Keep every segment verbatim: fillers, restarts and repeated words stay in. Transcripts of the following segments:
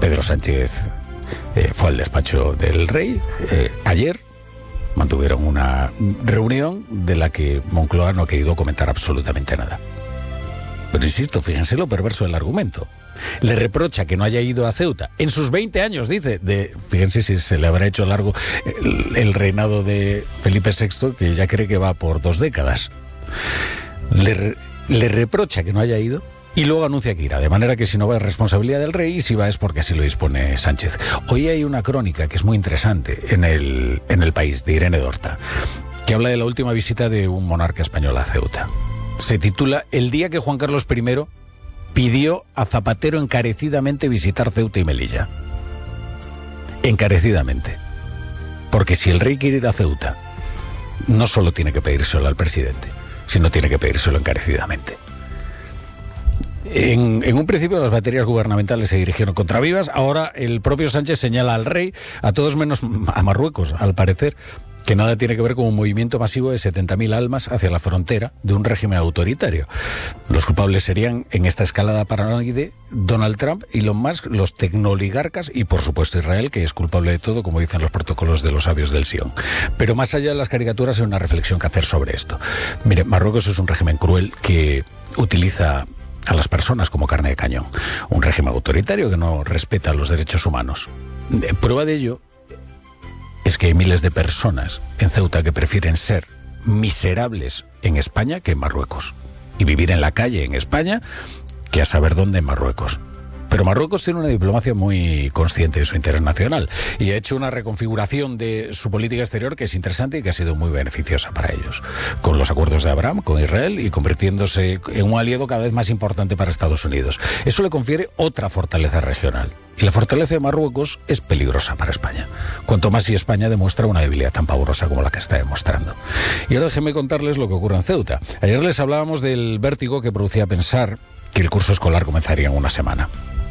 Pedro Sánchez eh, fue al despacho del rey eh, ayer. Mantuvieron una reunión de la que Moncloa no ha querido comentar absolutamente nada. Pero insisto, fíjense lo perverso del argumento. Le reprocha que no haya ido a Ceuta en sus veinte años, dice, de, fíjense si se le habrá hecho largo el, el reinado de Felipe sexto, que ya cree que va por dos décadas. Le, le reprocha que no haya ido y luego anuncia que irá, de manera que si no va es responsabilidad del rey y si va es porque así lo dispone Sánchez. Hoy hay una crónica que es muy interesante en el, en el País, de Irene Dorta, que habla de la última visita de un monarca español a Ceuta. Se titula El día que Juan Carlos primero pidió a Zapatero encarecidamente visitar Ceuta y Melilla. Encarecidamente. Porque si el rey quiere ir a Ceuta, no solo tiene que pedírselo al presidente, sino tiene que pedírselo encarecidamente. En, en un principio las baterías gubernamentales se dirigieron contra Vivas, ahora el propio Sánchez señala al rey, a todos menos a Marruecos, al parecer, que nada tiene que ver con un movimiento masivo de setenta mil almas hacia la frontera de un régimen autoritario. Los culpables serían, en esta escalada paranoide, Donald Trump, Elon Musk, los tecnooligarcas y, por supuesto, Israel, que es culpable de todo, como dicen los protocolos de los sabios del Sion. Pero más allá de las caricaturas hay una reflexión que hacer sobre esto. Mire, Marruecos es un régimen cruel que utiliza a las personas como carne de cañón. Un régimen autoritario que no respeta los derechos humanos. Prueba de ello es que hay miles de personas en Ceuta que prefieren ser miserables en España que en Marruecos. Y vivir en la calle en España que a saber dónde en Marruecos. Pero Marruecos tiene una diplomacia muy consciente de su interés nacional y ha hecho una reconfiguración de su política exterior que es interesante y que ha sido muy beneficiosa para ellos, con los acuerdos de Abraham, con Israel y convirtiéndose en un aliado cada vez más importante para Estados Unidos. Eso le confiere otra fortaleza regional. Y la fortaleza de Marruecos es peligrosa para España. Cuanto más si España demuestra una debilidad tan pavorosa como la que está demostrando. Y ahora déjenme contarles lo que ocurre en Ceuta. Ayer les hablábamos del vértigo que producía pensar que el curso escolar comenzaría en una semana.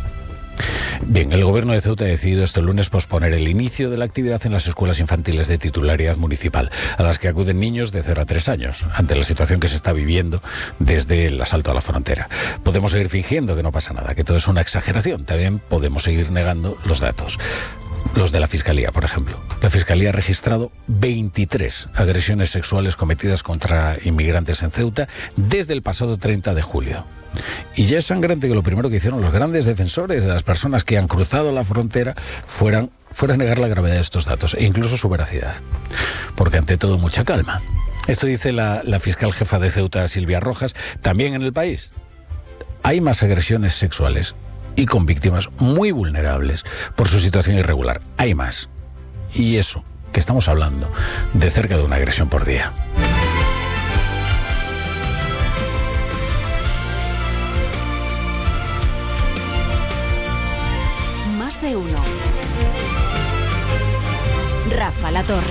Bien, el gobierno de Ceuta ha decidido este lunes posponer el inicio de la actividad en las escuelas infantiles de titularidad municipal, a las que acuden niños de cero a tres años, ante la situación que se está viviendo desde el asalto a la frontera. Podemos seguir fingiendo que no pasa nada, que todo es una exageración. También podemos seguir negando los datos. Los de la Fiscalía, por ejemplo. La Fiscalía ha registrado veintitrés agresiones sexuales cometidas contra inmigrantes en Ceuta desde el pasado treinta de julio. Y ya es sangrante que lo primero que hicieron los grandes defensores de las personas que han cruzado la frontera fueran, fueran negar la gravedad de estos datos e incluso su veracidad. Porque ante todo, mucha calma. Esto dice la, la fiscal jefa de Ceuta, Silvia Rojas. También en el país hay más agresiones sexuales y con víctimas muy vulnerables por su situación irregular. Hay más. Y eso, que estamos hablando de cerca de una agresión por día. Más de uno. Rafa La Torre.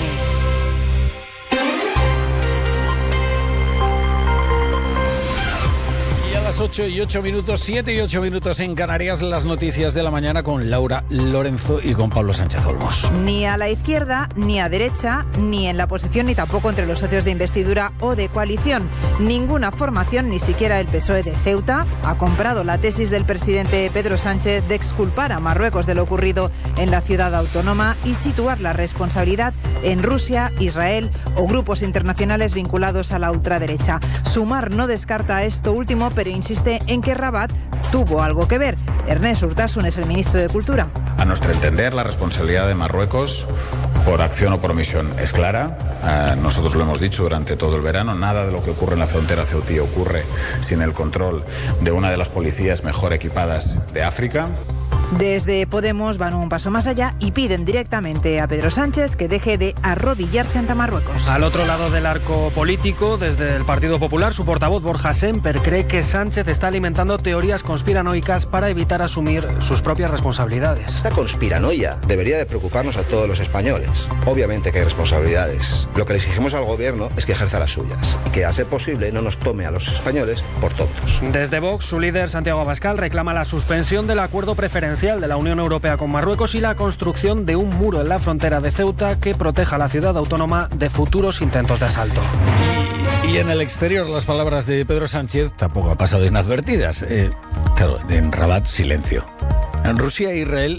ocho y ocho minutos, siete y ocho minutos en Canarias, las noticias de la mañana con Laura Lorenzo y con Pablo Sánchez Olmos. Ni a la izquierda, ni a derecha, ni en la oposición, ni tampoco entre los socios de investidura o de coalición. Ninguna formación, ni siquiera el P S O E de Ceuta, ha comprado la tesis del presidente Pedro Sánchez de exculpar a Marruecos de lo ocurrido en la ciudad autónoma y situar la responsabilidad en Rusia, Israel o grupos internacionales vinculados a la ultraderecha. Sumar no descarta esto último, pero insiste en que Rabat tuvo algo que ver. Ernest Urtasun es el ministro de Cultura. A nuestro entender, la responsabilidad de Marruecos, por acción o por omisión, es clara. Eh, nosotros lo hemos dicho durante todo el verano. Nada de lo que ocurre en la frontera ceutí ocurre sin el control de una de las policías mejor equipadas de África. Desde Podemos van un paso más allá y piden directamente a Pedro Sánchez que deje de arrodillarse ante Marruecos. Al otro lado del arco político, desde el Partido Popular, su portavoz Borja Semper cree que Sánchez está alimentando teorías conspiranoicas para evitar asumir sus propias responsabilidades. Esta conspiranoia debería de preocuparnos a todos los españoles. Obviamente que hay responsabilidades. Lo que le exigimos al gobierno es que ejerza las suyas. Que a ser posible no nos tome a los españoles por tontos. Desde Vox, su líder Santiago Abascal reclama la suspensión del acuerdo preferencial de la Unión Europea con Marruecos y la construcción de un muro en la frontera de Ceuta que proteja a la ciudad autónoma de futuros intentos de asalto. Y en el exterior, las palabras de Pedro Sánchez tampoco han pasado inadvertidas. Eh, claro, en Rabat, silencio. En Rusia e Israel